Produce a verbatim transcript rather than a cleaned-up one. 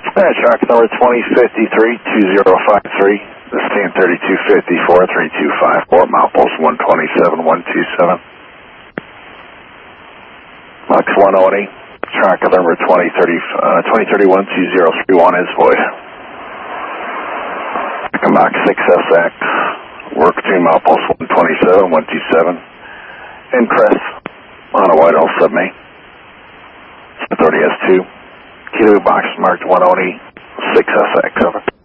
Uh, track number twenty fifty-three two zero five three. This team thirty-two fifty-four three two five four, milepost one twenty-seven one two seven. Max one eighty. Track number twenty thirty-one two zero three one is void. Max six S X. Work two, milepost one twenty-seven one two seven. Increst on a White Owl submate. thirty S two. Kilo box marked one eighty, six S X, over.